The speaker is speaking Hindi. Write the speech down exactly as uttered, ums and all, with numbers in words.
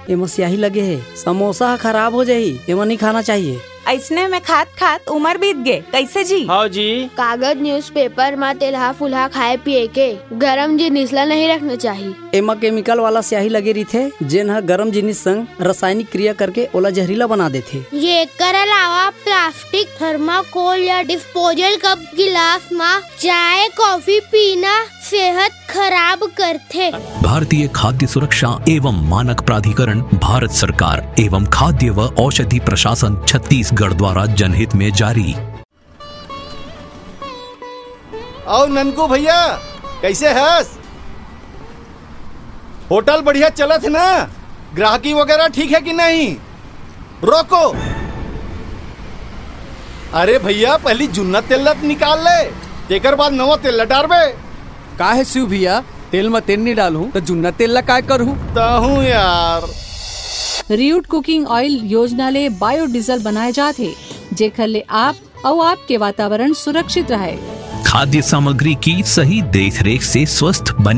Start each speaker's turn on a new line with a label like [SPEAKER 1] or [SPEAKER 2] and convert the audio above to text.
[SPEAKER 1] एमा स्याही लगे है, समोसा खराब हो जाही, एमा नहीं खाना चाहिए।
[SPEAKER 2] ऐसने में खात खात उम्र बीत गए, कैसे जी?
[SPEAKER 3] हाँ जी।
[SPEAKER 4] कागज न्यूज़पेपर में तेलहा फुलहा खाए पिए के गरम जिनिस ला नहीं रखना चाहिए।
[SPEAKER 1] एमा केमिकल वाला स्याही लगे रही थे, जेन ह गरम जिनिस संग रासायनिक क्रिया करके ओला जहरीला बना देथे।
[SPEAKER 4] ये कर अलावा प्लास्टिक, थर्माकोल या डिस्पोजल कप गिलास में चाय कॉफी पीना सेहत खराब करथे।
[SPEAKER 5] भारतीय खाद्य सुरक्षा एवं मानक प्राधिकरण, भारत सरकार एवं खाद्य व औषधि प्रशासन छत्तीसगढ़ द्वारा जनहित में जारी।
[SPEAKER 6] आओ ननकू भैया, कैसे हस? होटल बढ़िया चलत है ना? ग्राहकी वगैरह ठीक है कि नहीं? रोको, अरे भैया पहली जुन्ना तेल निकाल ले, तेकर बाद नवा तेल डालबे।
[SPEAKER 7] का है शिव भैया, तेल में तेल नहीं डालूं तो जुन्ना तेल ला काय करूं?
[SPEAKER 6] ताहू यार।
[SPEAKER 8] रियूट कुकिंग ऑयल योजना ले बायोडीजल बनाए जाते, जेखर ले आप और आपके वातावरण सुरक्षित रहे।
[SPEAKER 5] खाद्य सामग्री की सही देख रेख से स्वस्थ बने